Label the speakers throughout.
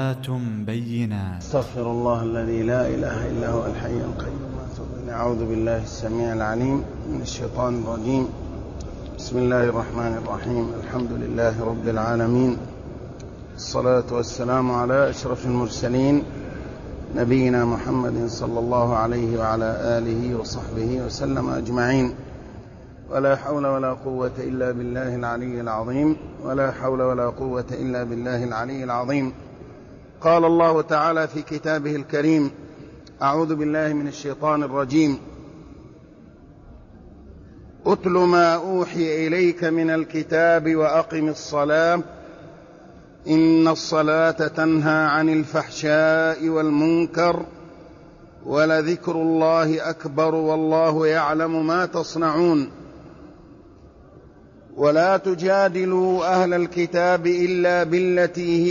Speaker 1: آيات بينات.
Speaker 2: استغفر الله الذي لا إله إلا هو الحي القيوم وأتوب إليه. أعوذ بالله السميع العليم من الشيطان الرجيم. بسم الله الرحمن الرحيم. الحمد لله رب العالمين، الصلاة والسلام على أشرف المرسلين نبينا محمد صلى الله عليه وعلى آله وصحبه وسلم أجمعين. ولا حول ولا قوة إلا بالله العلي العظيم. ولا حول ولا قوة إلا بالله العلي العظيم. قال الله تعالى في كتابه الكريم: أعوذ بالله من الشيطان الرجيم: أتل ما أوحي إليك من الكتاب وأقم الصلاة إن الصلاة تنهى عن الفحشاء والمنكر ولذكر الله أكبر والله يعلم ما تصنعون. ولا تجادلوا أهل الكتاب إلا بالتي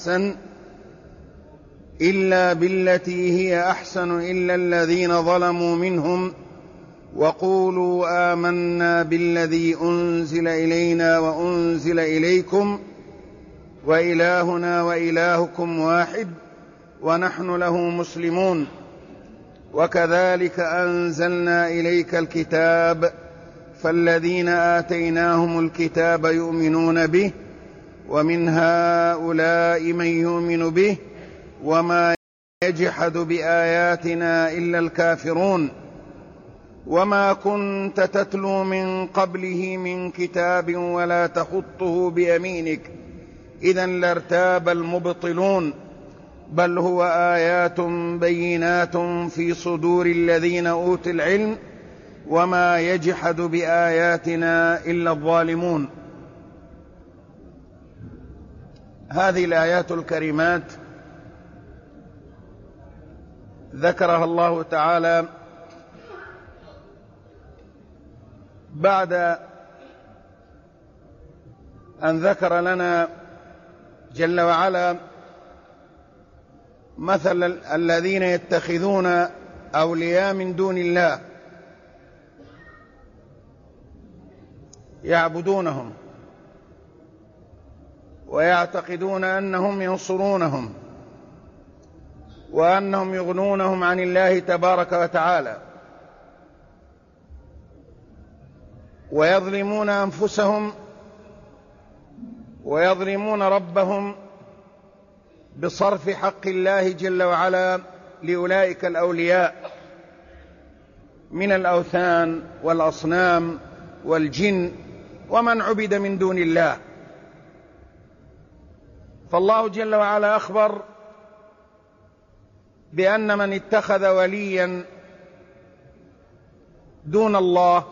Speaker 2: هي أحسن إلا الذين ظلموا منهم وقولوا آمنا بالذي أنزل إلينا وأنزل إليكم وإلهنا وإلهكم واحد ونحن له مسلمون. وكذلك أنزلنا إليك الكتاب فالذين آتيناهم الكتاب يؤمنون به ومن هؤلاء من يؤمن به وما يجحد بآياتنا إلا الكافرون. وما كنت تتلو من قبله من كتاب ولا تخطه بيمينك إذا لارتاب المبطلون بل هو آيات بينات في صدور الذين أوتوا العلم وما يجحد بآياتنا إلا الظالمون. هذه الآيات الكريمات ذكرها الله تعالى بعد أن ذكر لنا جل وعلا مثل الذين يتخذون أولياء من دون الله يعبدونهم ويعتقدون أنهم ينصرونهم وأنهم يغنونهم عن الله تبارك وتعالى ويظلمون أنفسهم ويظلمون ربهم بصرف حق الله جل وعلا لأولئك الأولياء من الأوثان والأصنام والجن ومن عبد من دون الله. فالله جل وعلا أخبر بأن من اتخذ وليا دون الله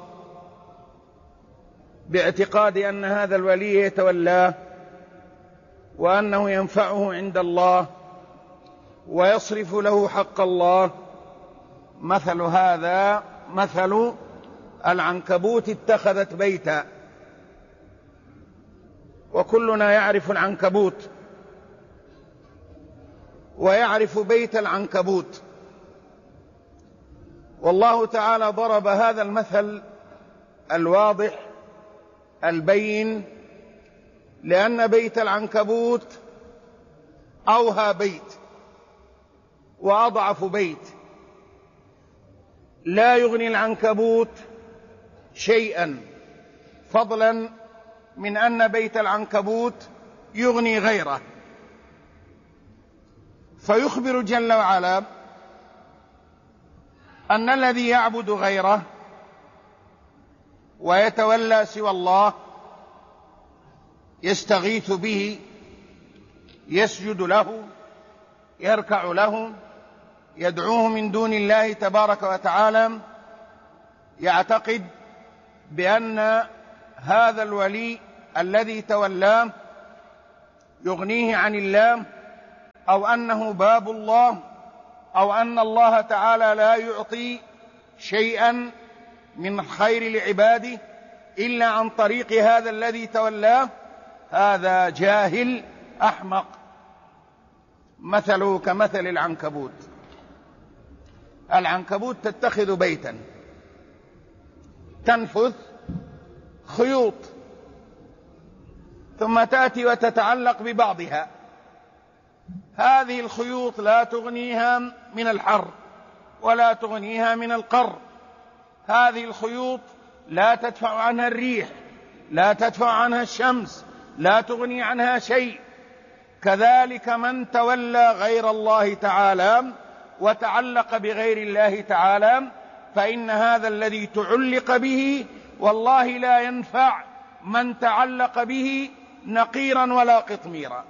Speaker 2: باعتقاد أن هذا الولي يتولاه وأنه ينفعه عند الله ويصرف له حق الله، مثل هذا مثل العنكبوت اتخذت بيتا. وكلنا يعرف العنكبوت ويعرف بيت العنكبوت. والله تعالى ضرب هذا المثل الواضح البين لأن بيت العنكبوت أوهى بيت وأضعف بيت، لا يغني العنكبوت شيئا فضلا من أن بيت العنكبوت يغني غيره. فيخبر جل وعلا أن الذي يعبد غيره ويتولى سوى الله يستغيث به يسجد له يركع له يدعوه من دون الله تبارك وتعالى، يعتقد بأن هذا الولي الذي تولاه يغنيه عن الله أو أنه باب الله أو أن الله تعالى لا يعطي شيئا من خير لعباده إلا عن طريق هذا الذي تولاه. هذا جاهل أحمق، مثله كمثل العنكبوت. العنكبوت تتخذ بيتا تنفث خيوط ثم تأتي وتتعلق ببعضها هذه الخيوط لا تغنيها من الحر ولا تغنيها من القر، هذه الخيوط لا تدفع عنها الريح، لا تدفع عنها الشمس، لا تغني عنها شيء. كذلك من تولى غير الله تعالى وتعلق بغير الله تعالى، فإن هذا الذي تعلق به والله لا ينفع من تعلق به نقيرا ولا قطميرا.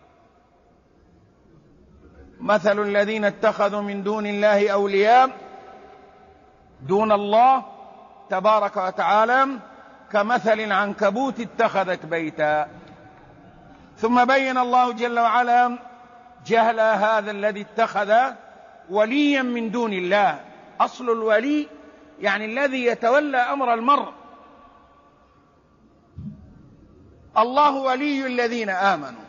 Speaker 2: مثل الذين اتخذوا من دون الله أولياء دون الله تبارك وتعالى كمثل العنكبوت اتخذت بيتا. ثم بين الله جل وعلا جهل هذا الذي اتخذ وليا من دون الله. أصل الولي يعني الذي يتولى أمر المرء. الله ولي الذين آمنوا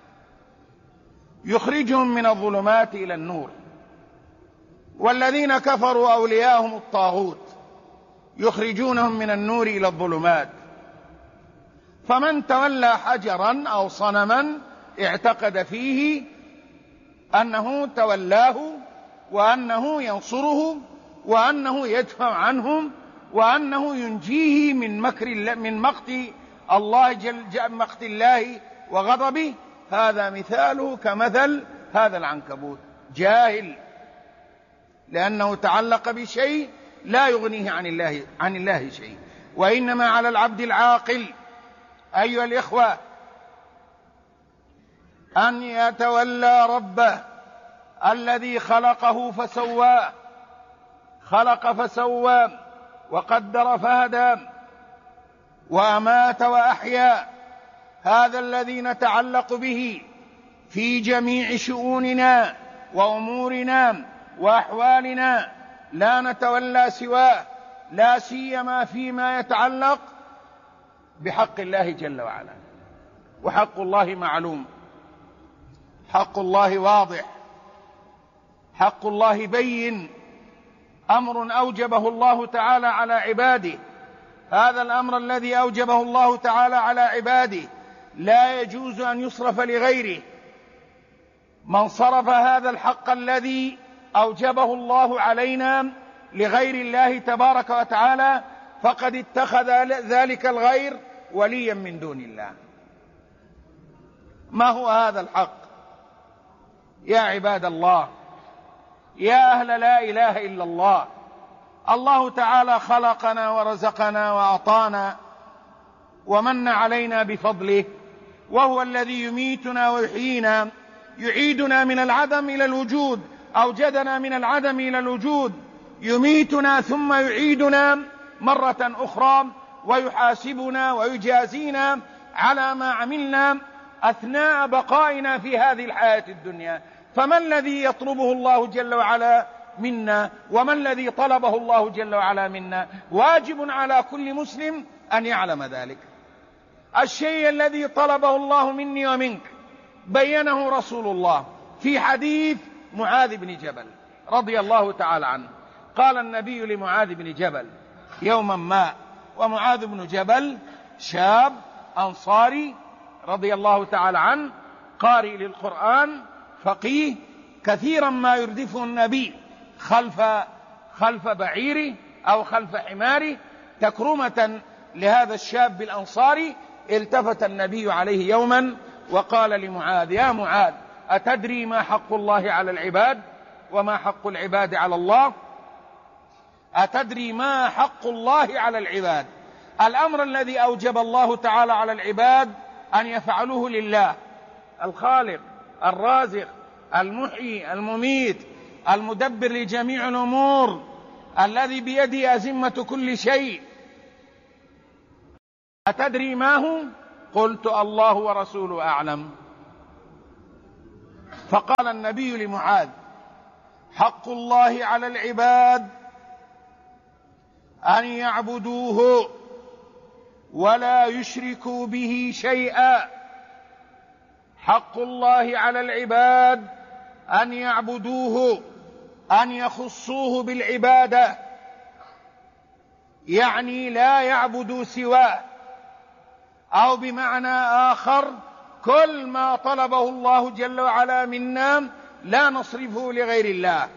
Speaker 2: يخرجهم من الظلمات إلى النور، والذين كفروا أولياءهم الطاغوت يخرجونهم من النور إلى الظلمات. فمن تولى حجرا أو صنما اعتقد فيه أنه تولاه وأنه ينصره وأنه يدفع عنهم وأنه ينجيه من مقت الله وغضبه. هذا مثاله كمثل هذا العنكبوت، جاهل، لأنه تعلق بشيء لا يغنيه عن الله شيء. وإنما على العبد العاقل أيها الإخوة أن يتولى ربه الذي خلقه فسواه، خلق فسوى وقدر فهدى وأمات وأحيا. هذا الذي نتعلق به في جميع شؤوننا وأمورنا وأحوالنا، لا نتولى سواه، لا سيما فيما يتعلق بحق الله جل وعلا. وحق الله معلوم، حق الله واضح، حق الله بين، أمر أوجبه الله تعالى على عباده. هذا الأمر الذي أوجبه الله تعالى على عباده لا يجوز أن يصرف لغيره. من صرف هذا الحق الذي أوجبه الله علينا لغير الله تبارك وتعالى فقد اتخذ ذلك الغير وليا من دون الله. ما هو هذا الحق يا عباد الله؟ يا أهل لا إله إلا الله، الله تعالى خلقنا ورزقنا وأعطانا ومن علينا بفضله، وهو الذي يميتنا ويحيينا، يعيدنا من العدم إلى الوجود، أوجدنا من العدم إلى الوجود، يميتنا ثم يعيدنا مرة أخرى ويحاسبنا ويجازينا على ما عملنا أثناء بقائنا في هذه الحياة الدنيا. فما الذي يطلبه الله جل وعلا منا وما الذي طلبه الله جل وعلا منا؟ واجب على كل مسلم أن يعلم ذلك. الشيء الذي طلبه الله مني ومنك بينه رسول الله في حديث معاذ بن جبل رضي الله تعالى عنه. قال النبي لمعاذ بن جبل يوما ما، ومعاذ بن جبل شاب أنصاري رضي الله تعالى عنه، قارئ للقرآن، فقيه، كثيرا ما يردفه النبي خلف بعيره أو خلف حماره تكرمة لهذا الشاب الأنصاري. التفت النبي عليه يوما وقال لمعاذ: يا معاذ، أتدري ما حق الله على العباد وما حق العباد على الله؟ أتدري ما حق الله على العباد؟ الأمر الذي أوجب الله تعالى على العباد أن يفعلوه لله الخالق الرازق المحيي المميت المدبر لجميع الأمور، الذي بيده أزمة كل شيء. أتدري ما هو؟ قلت: الله ورسوله أعلم. فقال النبي لمعاذ: حق الله على العباد أن يعبدوه ولا يشركوا به شيئا. حق الله على العباد أن يعبدوه، أن يخصوه بالعبادة، يعني لا يعبدوا سواه، أو بمعنى آخر
Speaker 1: كل ما طلبه الله جل وعلا منا لا نصرفه لغير الله.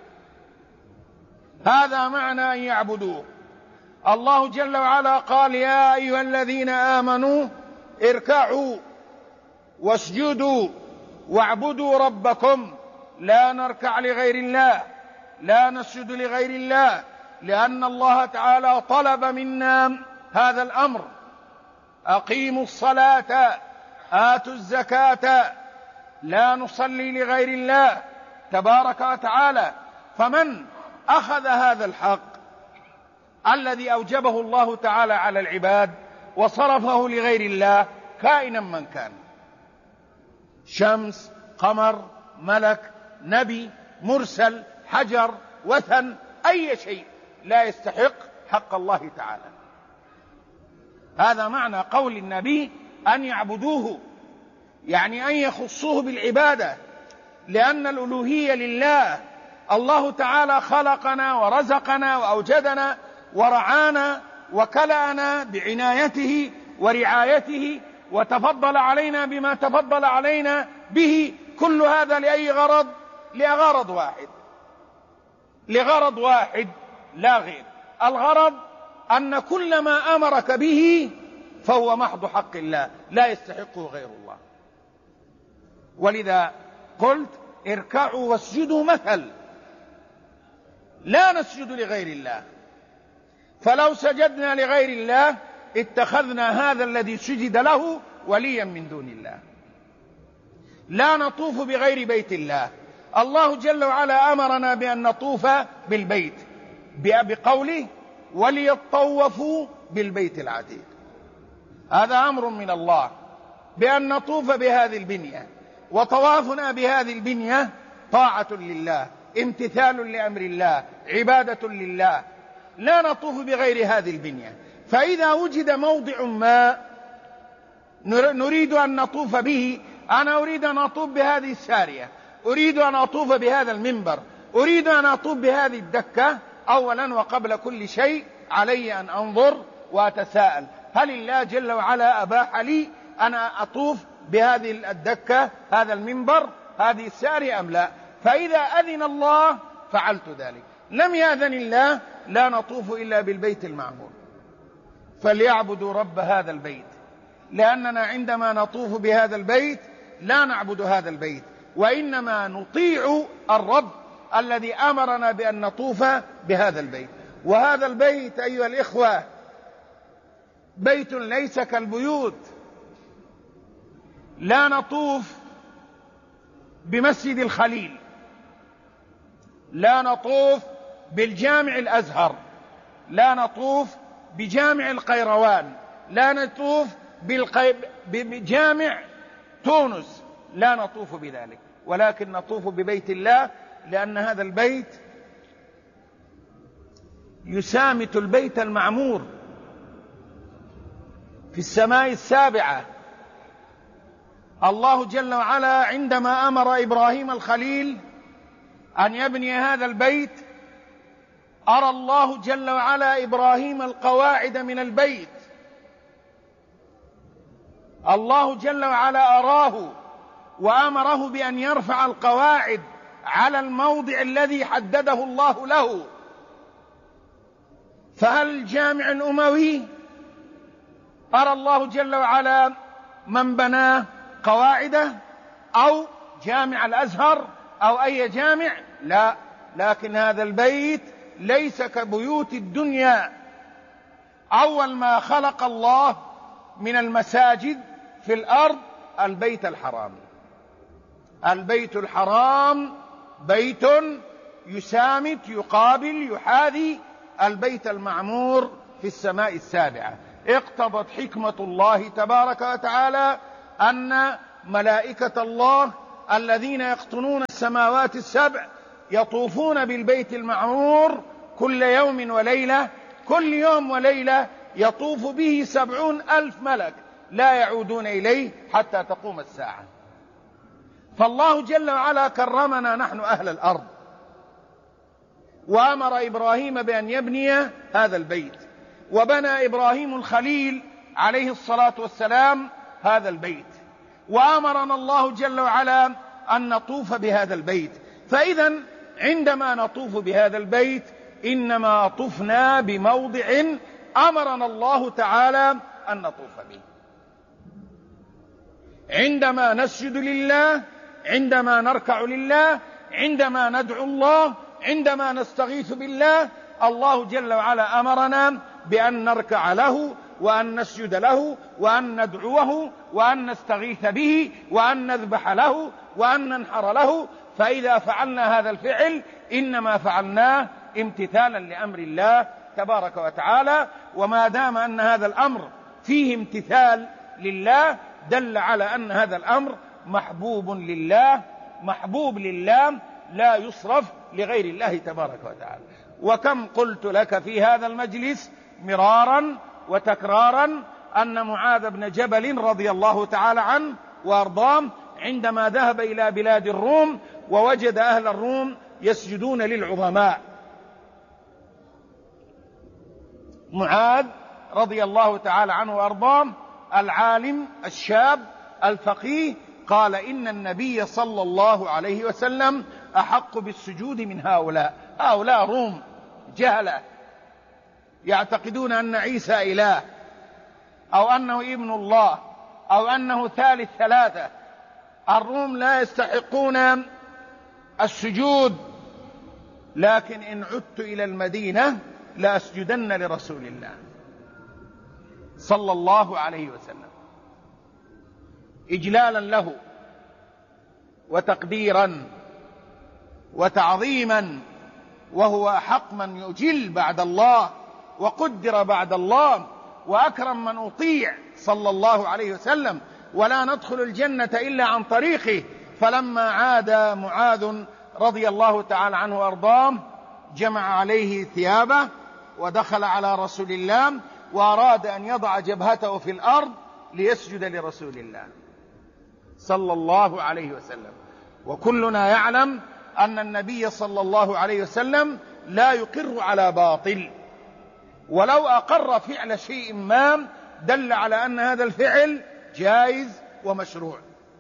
Speaker 1: هذا معنى أن يعبدوه. الله جل وعلا قال: يا أيها الذين آمنوا اركعوا واسجدوا واعبدوا ربكم. لا نركع لغير الله، لا نسجد لغير الله، لأن الله تعالى طلب منا هذا الأمر: أقيموا الصلاة آتوا الزكاة. لا نصلي لغير الله تبارك وتعالى. فمن أخذ هذا الحق الذي أوجبه الله تعالى على العباد وصرفه لغير الله، كائنا من كان، شمس، قمر، ملك، نبي، مرسل، حجر، وثن، أي شيء لا يستحق حق الله تعالى. هذا معنى قول النبي أن يعبدوه، يعني أن يخصوه بالعبادة، لأن الألوهية لله. الله تعالى خلقنا ورزقنا وأوجدنا ورعانا وكلأنا بعنايته ورعايته، وتفضل علينا بما تفضل علينا به. كل هذا لأي غرض؟ لغرض واحد لا غير. الغرض أن كل ما أمرك به فهو محض حق الله، لا يستحقه غير الله. ولذا قلت: اركعوا واسجدوا مثل. لا نسجد لغير الله، فلو سجدنا لغير الله اتخذنا هذا الذي سجد له وليا من دون الله. لا نطوف بغير بيت الله. الله جل وعلا أمرنا بأن نطوف بالبيت بقوله: وليطوفوا بالبيت العتيق. هذا أمر من الله بأن نطوف بهذه البنية، وطوافنا بهذه البنية طاعة لله، امتثال لأمر الله، عبادة لله. لا نطوف بغير هذه البنية. فإذا وجد موضع ما نريد أن نطوف به، أنا أريد أن أطوف بهذه السارية، أريد أن أطوف بهذا المنبر، أريد أن أطوف بهذه الدكة، أولا وقبل كل شيء علي أن أنظر وأتساءل: هل الله جل وعلا أباح لي أن أطوف بهذه الدكة، هذا المنبر، هذه السارية أم لا؟ فإذا أذن الله فعلت ذلك، لم يأذن الله لا نطوف إلا بالبيت المعمور. فليعبدوا رب هذا البيت، لأننا عندما نطوف بهذا البيت لا نعبد هذا البيت، وإنما نطيع الرب الذي أمرنا بأن نطوف بهذا البيت. وهذا البيت أيها الإخوة بيت ليس كالبيوت. لا نطوف بمسجد الخليل، لا نطوف بالجامع الأزهر، لا نطوف بجامع القيروان، لا نطوف بجامع تونس، لا نطوف بذلك، ولكن نطوف ببيت الله، لأن هذا البيت يسامت البيت المعمور في السماء السابعة. الله جل وعلا عندما أمر إبراهيم الخليل أن يبني هذا البيت، أرى الله جل وعلا إبراهيم القواعد من البيت. الله جل وعلا أراه وأمره بأن يرفع القواعد على الموضع الذي حدده الله له. فهل الجامع الأموي أرى الله جل وعلا من بناه قواعده، أو جامع الأزهر، أو أي جامع؟ لا، لكن هذا البيت ليس كبيوت الدنيا. أول ما خلق الله من المساجد في الأرض البيت الحرام. البيت الحرام بيت يسامت، يقابل، يحاذي البيت المعمور في السماء السابعة. اقتضت حكمة الله تبارك وتعالى أن ملائكة الله الذين يقطنون السماوات السبع يطوفون بالبيت المعمور كل يوم وليلة، كل يوم وليلة يطوف به 70,000 ملك لا يعودون إليه حتى تقوم الساعة. فالله جل وعلا كرمنا نحن أهل الأرض، وأمر إبراهيم بأن يبني هذا البيت، وبنى إبراهيم الخليل عليه الصلاة والسلام هذا البيت. وأمرنا الله جل وعلا أن نطوف بهذا البيت. فإذا عندما نطوف بهذا البيت إنما طفنا بموضع أمرنا الله تعالى أن نطوف به. عندما نسجد لله، عندما نركع لله، عندما ندعو الله، عندما نستغيث بالله، الله جل وعلا أمرنا بأن نركع له وأن نسجد له وأن ندعوه وأن نستغيث به وأن نذبح له وأن ننحر له. فإذا فعلنا هذا الفعل إنما فعلناه امتثالا لأمر الله تبارك وتعالى. وما دام أن هذا الأمر فيه امتثال لله دل على أن هذا الأمر محبوب لله، محبوب لله، لا يصرف لغير الله تبارك وتعالى. وكم قلت لك في هذا المجلس مرارا وتكرارا أن معاذ بن جبل رضي الله تعالى عنه وأرضاه عندما ذهب إلى بلاد الروم ووجد أهل الروم يسجدون للعظماء، معاذ رضي الله تعالى عنه وأرضاه العالم الشاب الفقيه قال إن النبي صلى الله عليه وسلم أحق بالسجود من هؤلاء. هؤلاء روم جهلة يعتقدون أن عيسى إله أو أنه ابن الله أو أنه ثالث ثلاثة. الروم لا يستحقون السجود، لكن إن عدت إلى المدينة لأسجدن لرسول الله صلى الله عليه وسلم إجلالا له وتقديرا وتعظيما، وهو أحق من يجل بعد الله وقدر بعد الله وأكرم من أطيع صلى الله عليه وسلم، ولا ندخل الجنة إلا عن طريقه. فلما عاد معاذ رضي الله تعالى عنه وأرضاه جمع عليه ثيابه ودخل على رسول الله وأراد أن يضع جبهته في الأرض ليسجد لرسول الله صلى الله عليه وسلم. وكلنا يعلم أن النبي صلى الله عليه وسلم لا يقر على باطل، ولو أقر فعل شيء ما دل على أن هذا الفعل جائز ومشروع.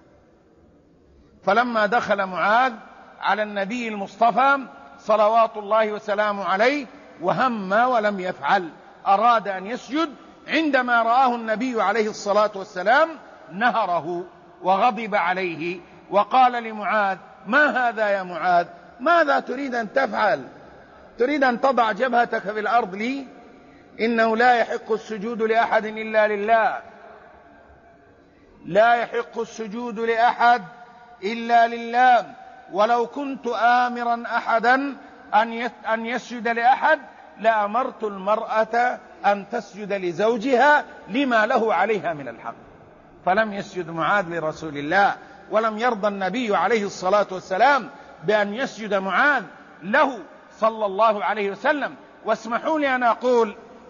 Speaker 1: فلما دخل معاذ على النبي المصطفى صلوات الله وسلامه عليه وهم ولم يفعل، أراد أن يسجد، عندما رآه النبي عليه الصلاة والسلام نهره وغضب عليه وقال لمعاذ: ما هذا يا معاذ؟ ماذا تريد أن تفعل؟ تريد أن تضع جبهتك في الأرض لي؟ إنه لا يحق السجود لأحد إلا لله، لا يحق السجود لأحد إلا لله. ولو كنت آمرا أحدا أن يسجد لأحد لأمرت المرأة أن تسجد لزوجها لما له عليها من الحق. فلم يسجد معاذ لرسول الله، ولم يرضى النبي عليه الصلاة والسلام بأن يسجد معاذ له صلى الله عليه وسلم. واسمحوا لي أن أقول: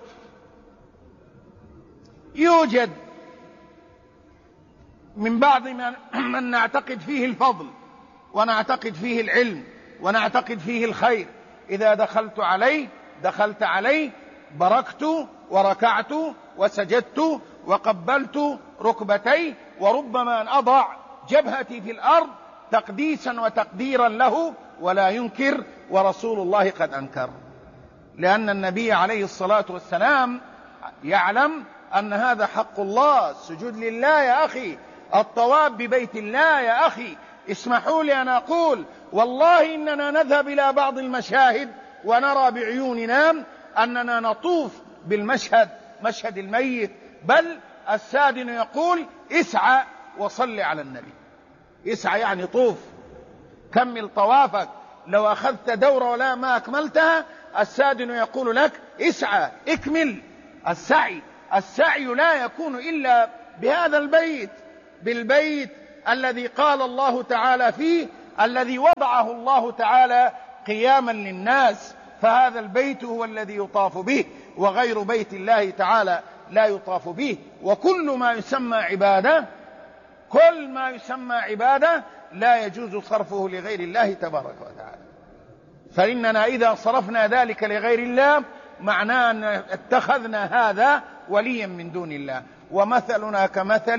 Speaker 1: يوجد من بعض من نعتقد فيه الفضل ونعتقد فيه العلم ونعتقد فيه الخير، إذا دخلت عليه بركت وركعت وسجدت وقبلت ركبتي، وربما أن أضع جبهتي في الأرض تقديسا وتقديرا له ولا ينكر، ورسول الله قد أنكر، لأن النبي عليه الصلاة والسلام يعلم أن هذا حق الله. السجود لله يا أخي، الطواف ببيت الله يا أخي. اسمحوا لي أن أقول: والله إننا نذهب إلى بعض المشاهد ونرى بعيوننا أننا نطوف بالمشهد، مشهد الميت، بل السادن يقول: اسعى وصل على النبي. اسعى يعني طوف، كمل طوافك. لو أخذت دورة ولا ما أكملتها السادن يقول لك: اسعى، اكمل السعي. السعي لا يكون إلا بهذا البيت، بالبيت الذي قال الله تعالى فيه، الذي وضعه الله تعالى قياما للناس. فهذا البيت هو الذي يطاف به، وغير بيت الله تعالى لا يطاف به. وكل ما يسمى عبادة، كل ما يسمى عبادة لا يجوز صرفه لغير الله تبارك وتعالى. فإننا إذا صرفنا ذلك لغير الله معناه أن اتخذنا هذا وليا من دون الله. ومثلنا كمثل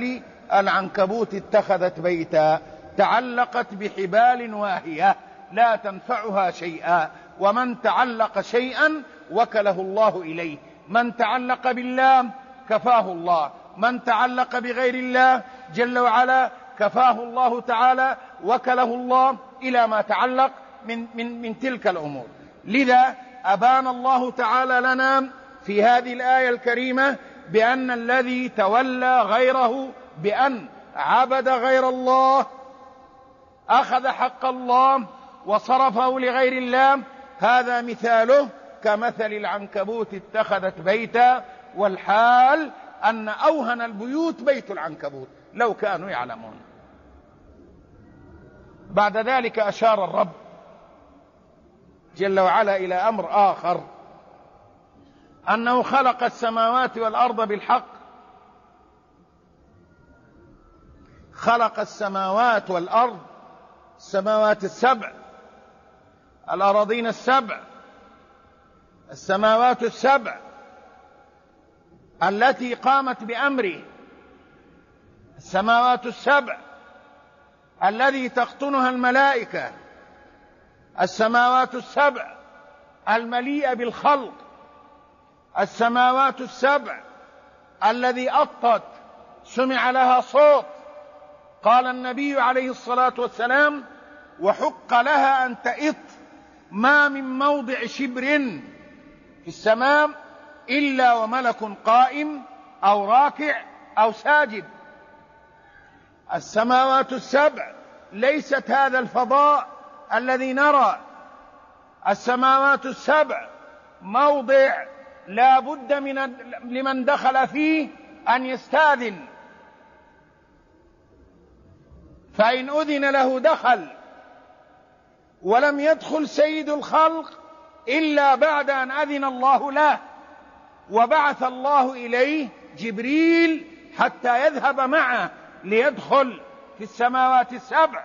Speaker 1: العنكبوت اتخذت بيتا تعلقت بحبال واهية لا تنفعها شيئا، ومن تعلق شيئا وكله الله إليه. من تعلق بالله كفاه الله، من تعلق بغير الله جل وعلا كفاه الله تعالى، وكله الله إلى ما تعلق من تلك الأمور. لذا أبان الله تعالى لنا في هذه الآية الكريمة بأن الذي تولى غيره، بأن عبد غير الله، أخذ حق الله وصرفه لغير الله، هذا مثاله كمثل العنكبوت اتخذت بيتا، والحال أن أوهن البيوت بيت العنكبوت لو كانوا يعلمون. بعد ذلك أشار الرب جل وعلا إلى أمر آخر، أنه خلق السماوات والأرض بالحق، خلق السماوات والأرض، السماوات السبع، الأراضين السبع، السماوات السبع التي قامت بأمره، السماوات السبع الذي تقطنها الملائكة، السماوات السبع المليئة بالخلق، السماوات السبع الذي أطت سمع لها صوت. قال النبي عليه الصلاة والسلام: وحق لها أن تئط، ما من موضع شبر في السماء إلا وملك قائم أو راكع أو ساجد. السماوات السبع ليست هذا الفضاء الذي نرى، السماوات السبع موضع لا بد لمن دخل فيه أن يستاذن، فإن أذن له دخل، ولم يدخل سيد الخلق إلا بعد أن أذن الله له، وبعث الله إليه جبريل حتى يذهب معه ليدخل في السماوات السبع.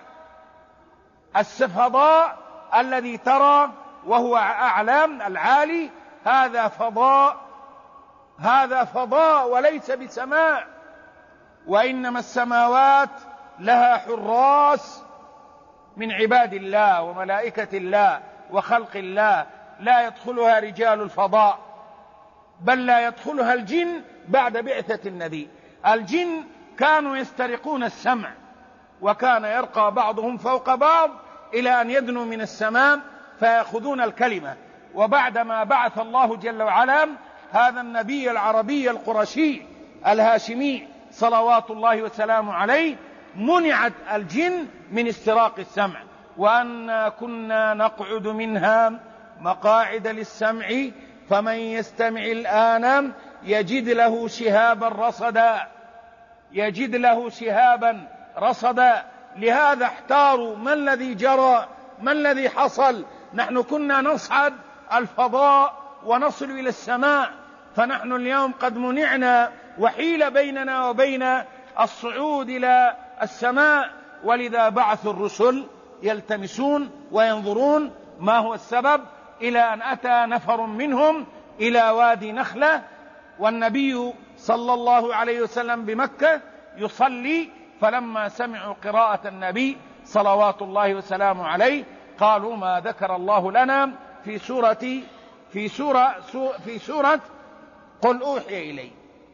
Speaker 1: الفضاء الذي ترى وهو أعلام العالي هذا فضاء، هذا فضاء وليس بسماء، وإنما السماوات لها حراس من عباد الله وملائكة الله وخلق الله، لا يدخلها رجال الفضاء، بل لا يدخلها الجن بعد بعثة النبي. الجن كانوا يسترقون السمع، وكان يرقى بعضهم فوق بعض إلى أن يدنوا من السماء فيأخذون الكلمة. وبعدما بعث الله جل وعلا هذا النبي العربي القرشي الهاشمي صلوات الله وسلامه عليه، منعت الجن من استراق السمع. وأنا كنا نقعد منها مقاعد للسمع فمن يستمع الآن يجد له شهابا رصدا، يجد له شهابا رصدا. لهذا احتاروا: ما الذي جرى؟ ما الذي حصل؟ نحن كنا نصعد الفضاء ونصل إلى السماء، فنحن اليوم قد منعنا وحيل بيننا وبين الصعود إلى السماء. ولذا بعثوا الرسل يلتمسون وينظرون ما هو السبب، إلى أن أتى نفر منهم إلى وادي نخلة، والنبي صلى الله عليه وسلم بمكة يصلي، فلما سمعوا قراءة النبي صلوات الله وسلامه عليه قالوا: ما ذكر الله لنا في سورة قل أوحي إلي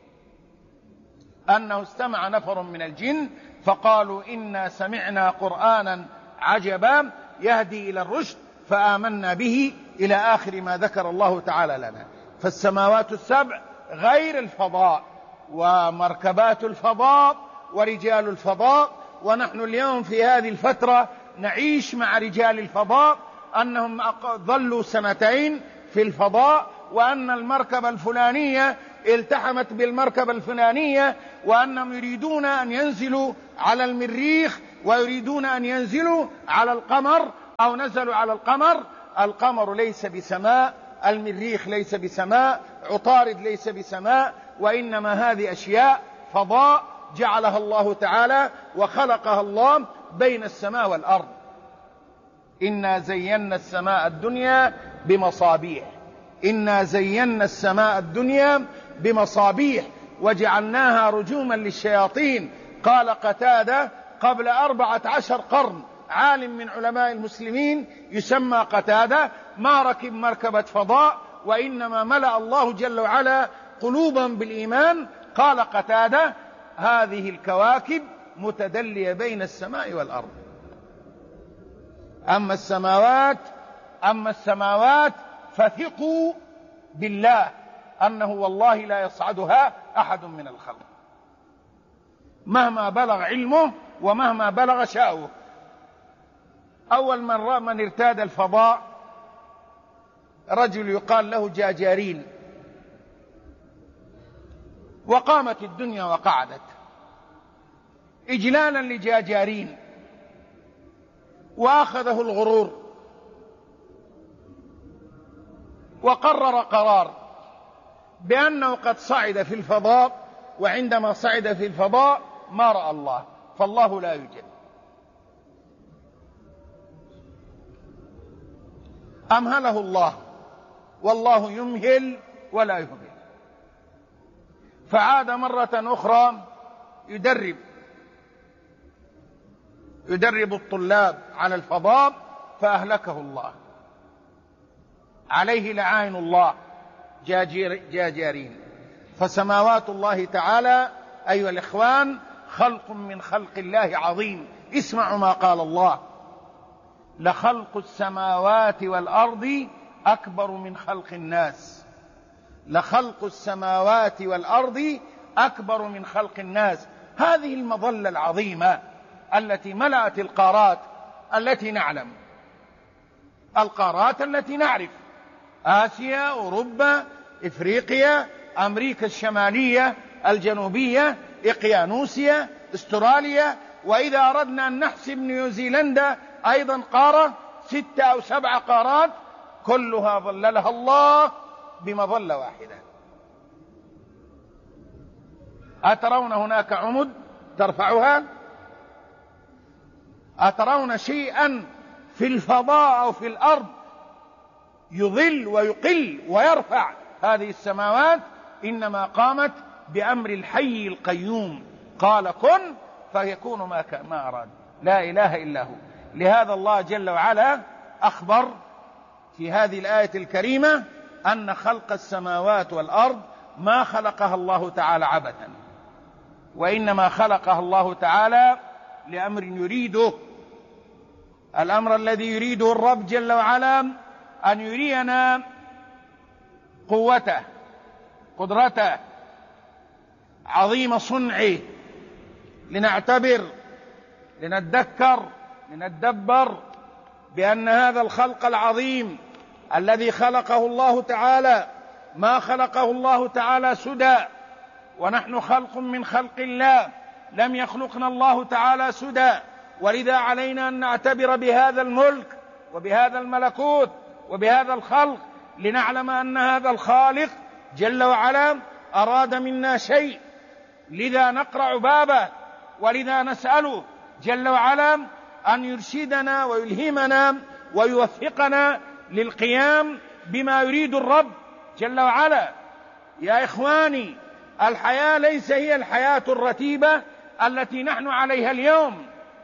Speaker 1: أنه استمع نفر من الجن فقالوا إنا سمعنا قرآنا عجبا يهدي إلى الرشد فآمنا به، إلى آخر ما ذكر الله تعالى لنا. فالسماوات السبع غير الفضاء ومركبات الفضاء ورجال الفضاء. ونحن اليوم في هذه الفترة نعيش مع رجال الفضاء أنهم ظلوا 2 في الفضاء، وأن المركبة الفلانية التحمت بالمركبة الفلانية، وأنهم يريدون أن ينزلوا على المريخ ويريدون أن ينزلوا على القمر أو نزلوا على القمر. القمر ليس بسماء، المريخ ليس بسماء، عطارد ليس بسماء، وإنما هذه أشياء فضاء جعلها الله تعالى وخلقها الله بين السماء والأرض. إنا زينا السماء الدنيا بمصابيح، إنا زينا السماء الدنيا بمصابيح وجعلناها رجوما للشياطين قال قتادة قبل 14 قرن عالم من علماء المسلمين يسمى قتادة ما ركب مركبة فضاء وإنما ملأ الله جل وعلا قلوبا بالإيمان. قال قتادة هذه الكواكب متدلية بين السماء والأرض. أما السماوات فثقوا بالله أنه والله لا يصعدها أحد من الخلق مهما بلغ علمه ومهما بلغ شأوه. أول من ارتاد الفضاء رجل يقال له جاجارين، وقامت الدنيا وقعدت إجلالا لجاجارين، وأخذه الغرور وقرر قرار بأنه قد صعد في الفضاء، وعندما صعد في الفضاء ما رأى الله، فالله لا يوجد. أمهله الله والله يمهل ولا يهمل، فعاد مرة أخرى يدرب الطلاب على الفضاء فأهلكه الله، عليه لعائن الله جاجارين. فسماوات الله تعالى أيها الإخوان خلق من خلق الله عظيم. اسمعوا ما قال الله: لخلق السماوات والأرض أكبر من خلق الناس. لخلق السماوات والأرض أكبر من خلق الناس. هذه المظلة العظيمة التي ملأت القارات التي نعلم، القارات التي نعرف: آسيا، أوروبا، إفريقيا، أمريكا الشمالية، الجنوبية، إقيانوسيا، استراليا، وإذا أردنا أن نحسب نيوزيلندا أيضا قارة، 6 أو 7 قارات، كلها ظللها الله بمظلة واحدة. أترون هناك عمد ترفعها؟ أترون شيئا في الفضاء أو في الأرض يظل ويقل ويرفع هذه السماوات؟ إنما قامت بأمر الحي القيوم، قال كن فيكون ما أراد، لا إله إلا هو. لهذا الله جل وعلا أخبر في هذه الآية الكريمة أن خلق السماوات والأرض ما خلقها الله تعالى عبثا، وإنما خلقها الله تعالى لأمر يريده. الأمر الذي يريده الرب جل وعلا أن يرينا قوته، قدرته، عظيم صنعه، لنعتبر، لنتذكر، لنتدبر بأن هذا الخلق العظيم الذي خلقه الله تعالى ما خلقه الله تعالى سدى، ونحن خلق من خلق الله، لم يخلقنا الله تعالى سدى. ولذا علينا أن نعتبر بهذا الملك وبهذا الملكوت وبهذا الخلق، لنعلم أن هذا الخالق جل وعلا أراد منا شيء، لذا نقرع بابه، ولذا نسأله جل وعلا أن يرشدنا ويلهمنا ويوفقنا للقيام بما يريد الرب جل وعلا. يا إخواني، الحياة ليس هي الحياة الرتيبة التي نحن عليها اليوم.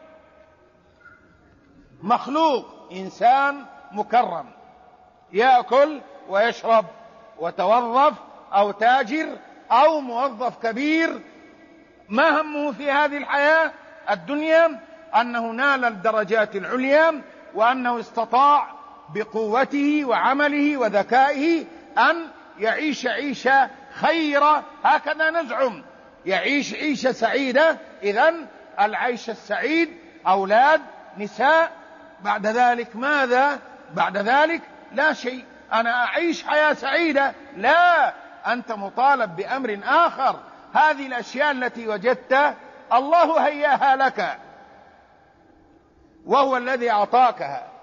Speaker 1: مخلوق إنسان مكرم يأكل ويشرب وتوظف، أو تاجر أو موظف كبير، ما همه في هذه الحياة الدنيا أنه نال الدرجات العليا، وأنه استطاع بقوته وعمله وذكائه أن يعيش عيشة خيرة، هكذا نزعم، يعيش عيشة سعيدة. إذن العيش السعيد أولاد، نساء، بعد ذلك ماذا؟ بعد ذلك لا شيء. أنا أعيش حياة سعيدة؟ لا، أنت مطالب بأمر آخر. هذه الأشياء التي وجدت الله هياها لك، وهو الذي أعطاكها.